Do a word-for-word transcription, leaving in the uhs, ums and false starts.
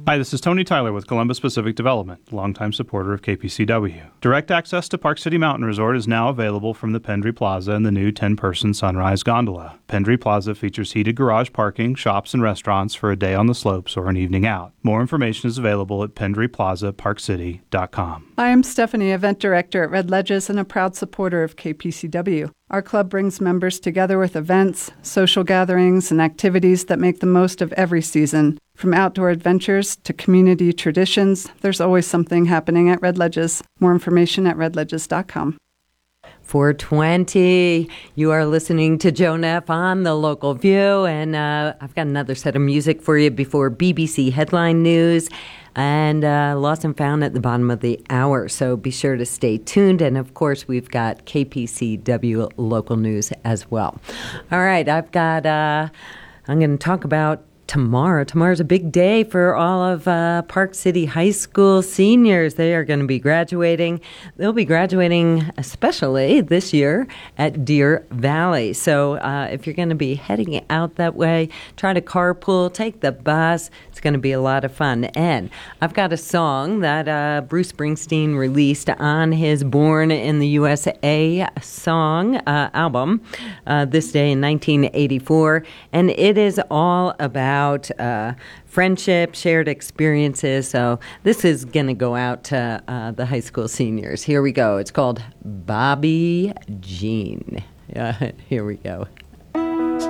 Hi, this is Tony Tyler with Columbus Pacific Development, longtime supporter of K P C W. Direct access to Park City Mountain Resort is now available from the Pendry Plaza and the new ten-person Sunrise Gondola. Pendry Plaza features heated garage parking, shops, and restaurants for a day on the slopes or an evening out. More information is available at pendry plaza park city dot com. Hi, I'm Stephanie, Event Director at Red Ledges and a proud supporter of K P C W. Our club brings members together with events, social gatherings, and activities that make the most of every season. From outdoor adventures to community traditions, there's always something happening at Red Ledges. More information at red ledges dot com. four twenty, you are listening to Joe Neff on The Local View, and uh, I've got another set of music for you before B B C Headline News and uh, Lost and Found at the bottom of the hour. So be sure to stay tuned. And, of course, we've got K P C W Local News as well. All right, I've got, uh, I'm going to talk about Tomorrow. Tomorrow's a big day for all of uh, Park City High School seniors. They are going to be graduating. They'll be graduating especially this year at Deer Valley. So uh, if you're going to be heading out that way, try to carpool, take the bus. It's going to be a lot of fun. And I've got a song that uh, Bruce Springsteen released on his Born in the U S A song uh, album uh, this day in nineteen eighty-four. And it is all about About uh, friendship, shared experiences. So this is going to go out to uh, the high school seniors. Here we go. It's called Bobby Jean. Uh, here we go.